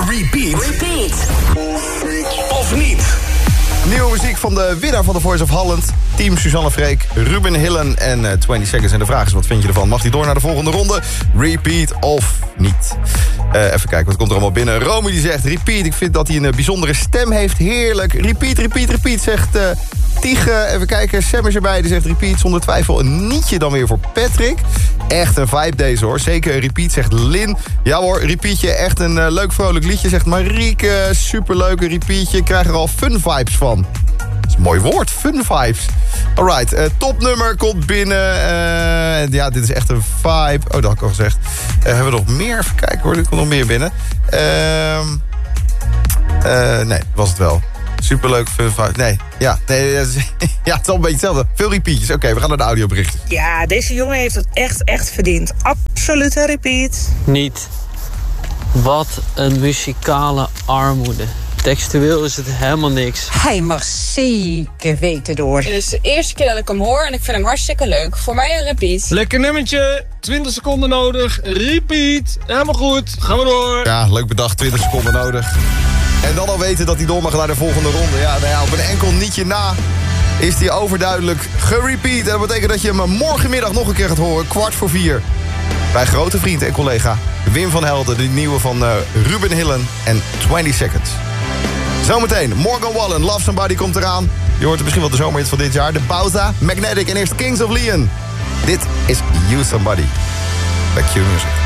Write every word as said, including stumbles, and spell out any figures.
Repeat. Repeat. Of niet? Nieuwe muziek van de winnaar van The Voice of Holland. Team Suzanne Freek, Ruben Hillen en uh, twintig Seconds. En de vraag is, wat vind je ervan? Mag hij door naar de volgende ronde? Repeat of niet? Uh, even kijken, wat komt er allemaal binnen? Romy die zegt, repeat. Ik vind dat hij een uh, bijzondere stem heeft. Heerlijk. Repeat, repeat, repeat, zegt uh, Tige. Even kijken, Sam is erbij. Die zegt repeat, zonder twijfel een nietje dan weer voor Patrick. Echt een vibe deze hoor. Zeker een repeat, zegt Lin. Ja hoor, repeatje, echt een uh, leuk vrolijk liedje, zegt Marieke. Superleuke repeatje, ik krijg er al fun vibes van. Dat is een mooi woord, fun vibes. Alright, uh, topnummer komt binnen. Uh, ja, dit is echt een vibe. Oh, dat had ik al gezegd. Uh, hebben we nog meer? Even kijken hoor, er komt nog meer binnen. Uh, uh, nee, was het wel. Superleuk, fun vibe. Nee, ja, nee, ja, het is al een beetje hetzelfde. Veel repeatjes. Oké, okay, we gaan naar de audioberichten. Ja, deze jongen heeft het echt, echt verdiend. Absolute repeat. Niet. Wat een muzikale armoede. Textueel is het helemaal niks. Hij mag zeker weten door. Het is de eerste keer dat ik hem hoor en ik vind hem hartstikke leuk. Voor mij een repeat. Lekker nummertje, twintig seconden nodig, repeat. Helemaal goed, gaan we door. Ja, leuk bedacht, twintig seconden nodig. En dan al weten dat hij door mag naar de volgende ronde. Ja, nou ja, op een enkel nietje na is hij overduidelijk gerepeat. En dat betekent dat je hem morgenmiddag nog een keer gaat horen, kwart voor vier. Bij grote vriend en collega Wim van Helden, de nieuwe van uh, Ruben Hillen en twintig Seconds. Zometeen, Morgan Wallen, Love Somebody komt eraan. Je hoort er misschien wel de zomerhit van dit jaar. De Bauza, Magnetic en eerst Kings of Leon. Dit is You Somebody. Back to your music.